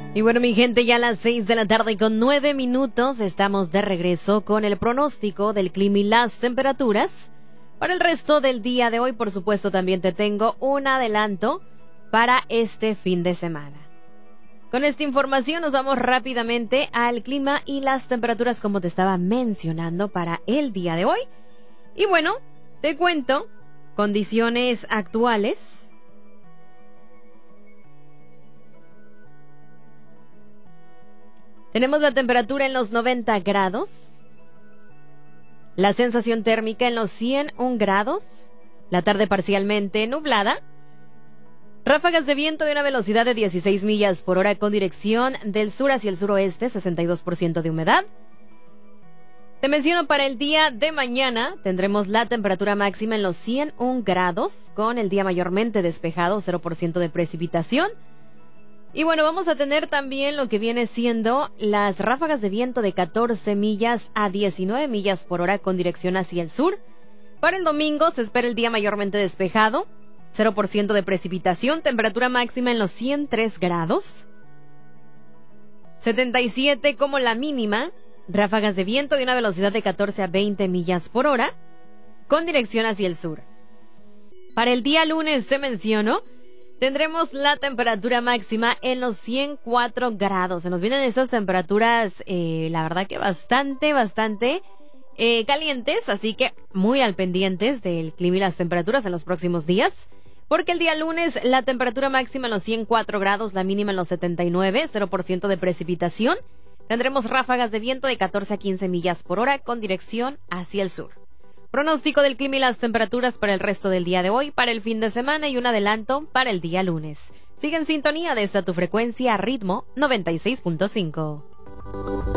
Y bueno, mi gente, ya a las 6 de la tarde con 9 minutos estamos de regreso con el pronóstico del clima y las temperaturas. Para el resto del día de hoy, por supuesto, también te tengo un adelanto para este fin de semana. Con esta información nos vamos rápidamente al clima y las temperaturas, como te estaba mencionando, para el día de hoy. Y bueno, te cuento condiciones actuales. Tenemos la temperatura en los 90 grados, la sensación térmica en los 101 grados, la tarde parcialmente nublada, ráfagas de viento de una velocidad de 16 millas por hora con dirección del sur hacia el suroeste, 62% de humedad. Te menciono para el día de mañana, tendremos la temperatura máxima en los 101 grados, con el día mayormente despejado, 0% de precipitación. Y bueno, vamos a tener también lo que viene siendo las ráfagas de viento de 14 millas a 19 millas por hora con dirección hacia el sur. Para el domingo se espera el día mayormente despejado, 0% de precipitación, temperatura máxima en los 103 grados, 77 como la mínima, ráfagas de viento de una velocidad de 14 a 20 millas por hora con dirección hacia el sur. Para el día lunes te menciono, tendremos la temperatura máxima en los 104 grados. Se nos vienen estas temperaturas, la verdad que bastante calientes, así que muy al pendientes del clima y las temperaturas en los próximos días. Porque el día lunes la temperatura máxima en los 104 grados, la mínima en los 79, 0% de precipitación. Tendremos ráfagas de viento de 14 a 15 millas por hora con dirección hacia el sur. Pronóstico del clima y las temperaturas para el resto del día de hoy, para el fin de semana y un adelanto para el día lunes. Sigue en sintonía de esta tu frecuencia Ritmo 96.5.